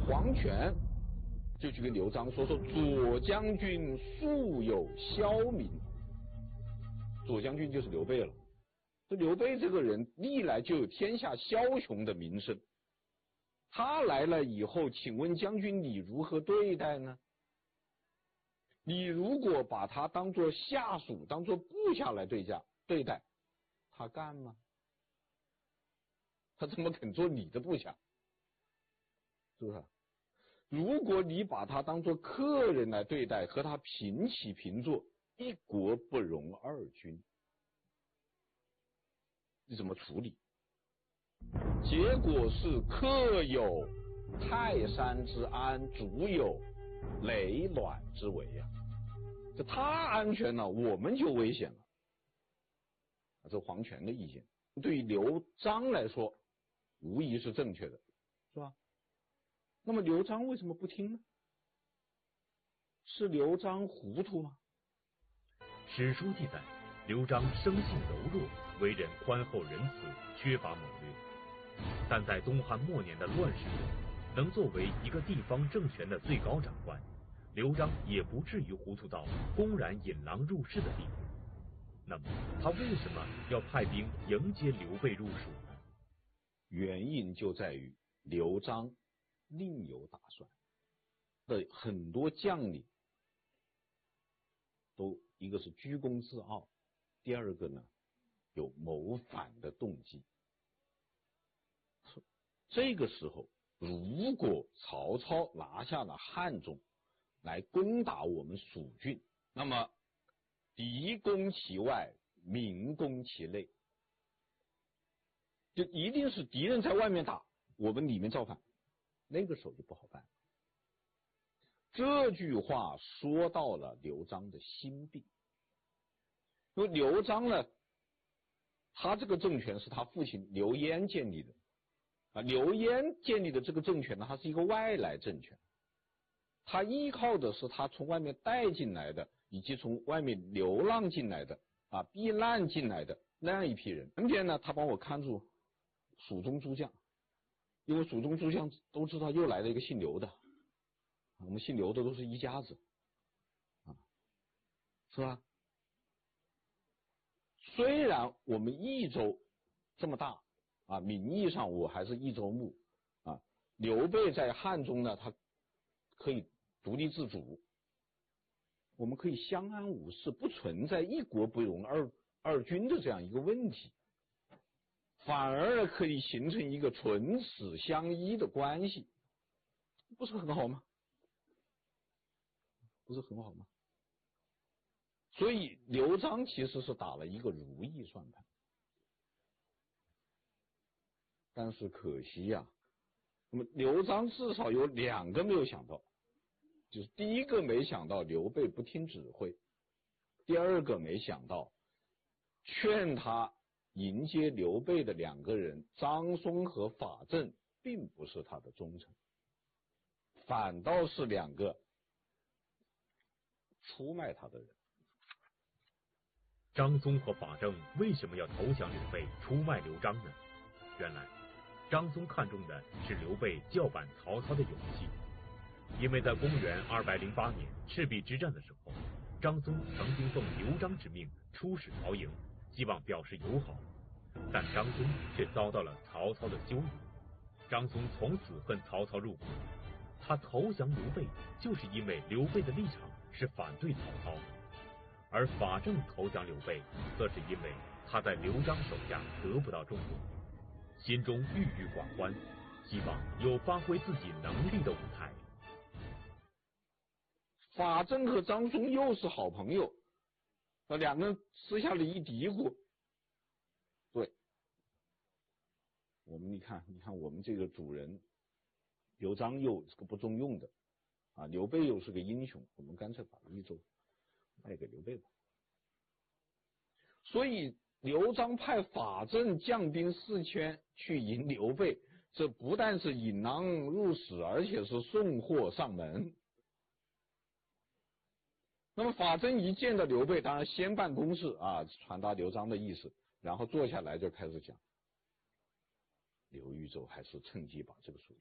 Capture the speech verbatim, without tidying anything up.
黄权就去跟刘璋说说左将军素有骁名，左将军就是刘备了。这刘备这个人历来就有天下枭雄的名声，他来了以后，请问将军你如何对待呢？你如果把他当作下属，当作部下来对价对待，他干吗？他怎么肯做你的部下？是不是？如果你把他当作客人来对待，和他平起平坐，一国不容二君，你怎么处理？结果是客有泰山之安，主有累卵之危啊！这他安全了，我们就危险了。这黄权的意见对于刘璋来说无疑是正确的，是吧？那么刘璋为什么不听呢？是刘璋糊涂吗？ 史书记载，刘璋生性柔弱，为人宽厚仁慈，缺乏谋略。但在东汉末年的乱世中，能作为一个地方政权的最高长官，刘璋也不至于糊涂到公然引狼入室的地步。那么他为什么要派兵迎接刘备入蜀呢？ 原因就在于刘璋另有打算。的很多将领都一个是居功自傲，第二个呢有谋反的动机。这个时候如果曹操拿下了汉中来攻打我们蜀郡，那么敌攻其外，民攻其内，就一定是敌人在外面打，我们里面造反，那个时候就不好办。这句话说到了刘璋的心病。因为刘璋呢，他这个政权是他父亲刘焉建立的啊，刘焉建立的这个政权呢，它是一个外来政权，他依靠的是他从外面带进来的，以及从外面流浪进来的啊，避难进来的那样一批人。今天呢，他帮我看住蜀中诸将，因为蜀中诸将都知道又来了一个姓刘的，我们姓刘的都是一家子啊，是吧？虽然我们益州这么大啊，名义上我还是益州牧啊，刘备在汉中呢，他可以独立自主，我们可以相安无事，不存在一国不容二二君的这样一个问题，反而可以形成一个唇齿相依的关系，不是很好吗？不是很好吗？所以刘璋其实是打了一个如意算盘，但是可惜呀、啊，那么刘璋至少有两个没有想到，就是第一个没想到刘备不听指挥，第二个没想到劝他迎接刘备的两个人张松和法正并不是他的忠臣，反倒是两个出卖他的人。 张松和法正为什么要投降刘备，出卖刘璋呢？原来张松看重的是刘备叫板曹操的勇气，因为在公元二百零八年赤壁之战的时候，张松曾经奉刘璋之命出使曹营，希望表示友好，但张松却遭到了曹操的羞辱。张松从此恨曹操入骨，他投降刘备就是因为刘备的立场是反对曹操，而法正投降刘备则是因为他在刘璋手下得不到重用，心中郁郁寡欢，希望有发挥自己能力的舞台。 法正和张松又是好朋友，那两个人私下里一嘀咕，对，我们你看，你看我们这个主人刘璋又是个不中用的啊，刘备又是个英雄，我们干脆把益州卖给刘备吧。所以刘璋派法正将兵四千去迎刘备，这不但是引狼入室，而且是送货上门。那么法正一见到刘备，当然先办公事啊，传达刘璋的意思，然后坐下来就开始讲，刘豫州还是趁机把这个蜀